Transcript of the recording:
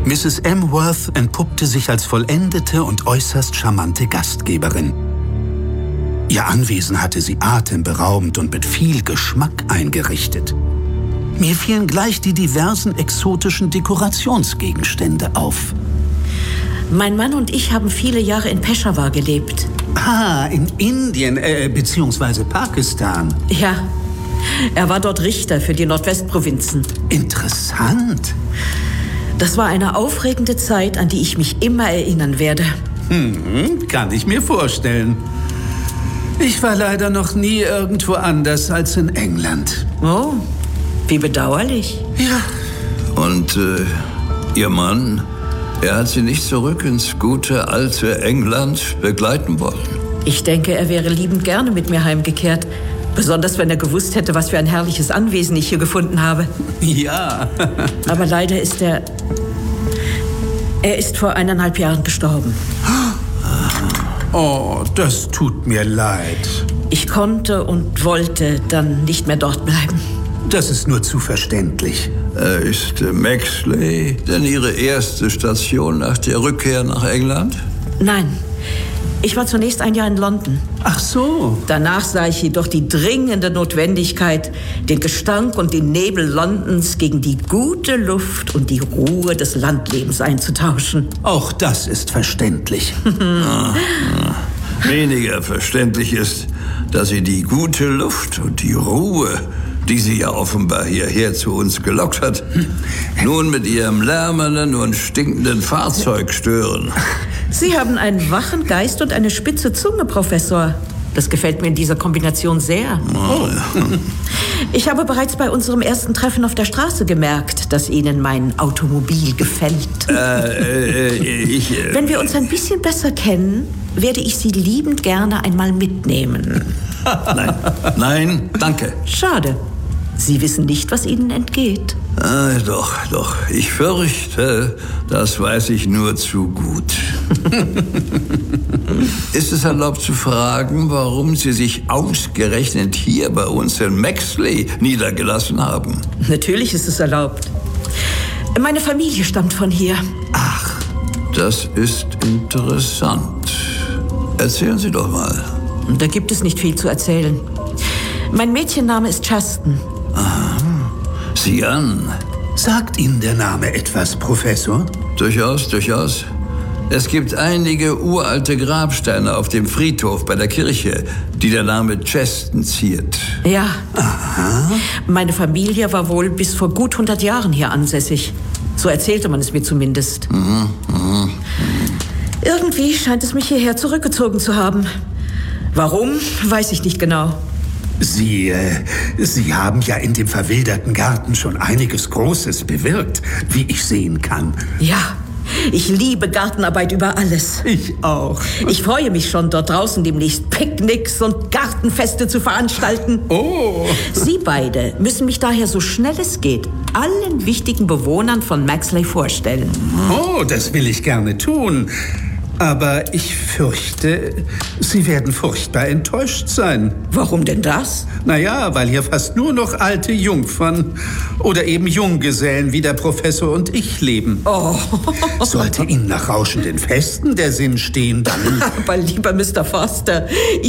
Mrs. M. Worth entpuppte sich als vollendete und äußerst charmante Gastgeberin. Ihr Anwesen hatte sie atemberaubend und mit viel Geschmack eingerichtet. Mir fielen gleich die diversen exotischen Dekorationsgegenstände auf. Mein Mann und ich haben viele Jahre in Peshawar gelebt. Ah, in Indien, beziehungsweise Pakistan. Ja, er war dort Richter für die Nordwestprovinzen. Interessant. Das war eine aufregende Zeit, an die ich mich immer erinnern werde. Kann ich mir vorstellen. Ich war leider noch nie irgendwo anders als in England. Oh, wie bedauerlich. Ja. Und Ihr Mann, er hat Sie nicht zurück ins gute alte England begleiten wollen? Ich denke, er wäre liebend gerne mit mir heimgekehrt. Besonders, wenn er gewusst hätte, was für ein herrliches Anwesen ich hier gefunden habe. Ja. Aber leider ist er ist vor 1,5 Jahren gestorben. Oh, das tut mir leid. Ich konnte und wollte dann nicht mehr dort bleiben. Das ist nur zu verständlich. Ist Maxley denn Ihre erste Station nach der Rückkehr nach England? Nein, ich war zunächst ein Jahr in London. Ach so. Danach sah ich jedoch die dringende Notwendigkeit, den Gestank und den Nebel Londons gegen die gute Luft und die Ruhe des Landlebens einzutauschen. Auch das ist verständlich. Weniger verständlich ist, dass Sie die gute Luft und die Ruhe, die Sie ja offenbar hierher zu uns gelockt hat, nun mit Ihrem lärmenden und stinkenden Fahrzeug stören. Sie haben einen wachen Geist und eine spitze Zunge, Professor. Das gefällt mir in dieser Kombination sehr. Oh. Ich habe bereits bei unserem ersten Treffen auf der Straße gemerkt, dass Ihnen mein Automobil gefällt. Wenn wir uns ein bisschen besser kennen, werde ich Sie liebend gerne einmal mitnehmen. Nein, danke. Schade. Sie wissen nicht, was Ihnen entgeht. Doch. Ich fürchte, das weiß ich nur zu gut. Ist es erlaubt zu fragen, warum Sie sich ausgerechnet hier bei uns in Maxley niedergelassen haben? Natürlich ist es erlaubt. Meine Familie stammt von hier. Ach, das ist interessant. Erzählen Sie doch mal. Da gibt es nicht viel zu erzählen. Mein Mädchenname ist Chasten. Aha. Sieh an. Sagt Ihnen der Name etwas, Professor? Durchaus. Es gibt einige uralte Grabsteine auf dem Friedhof bei der Kirche, die der Name Chasten ziert. Ja. Aha. Meine Familie war wohl bis vor gut 100 Jahren hier ansässig. So erzählte man es mir zumindest. Irgendwie scheint es mich hierher zurückgezogen zu haben. Warum, weiß ich nicht genau. Sie haben ja in dem verwilderten Garten schon einiges Großes bewirkt, wie ich sehen kann. Ja, ich liebe Gartenarbeit über alles. Ich auch. Ich freue mich schon, dort draußen demnächst Picknicks und Gartenfeste zu veranstalten. Oh. Sie beide müssen mich daher so schnell es geht allen wichtigen Bewohnern von Maxley vorstellen. Oh, das will ich gerne tun. Aber ich fürchte, Sie werden furchtbar enttäuscht sein. Warum denn das? Naja, weil hier fast nur noch alte Jungfern oder eben Junggesellen wie der Professor und ich leben. Oh. Sollte Ihnen nach rauschenden Festen der Sinn stehen, dann... Aber lieber Mr. Foster,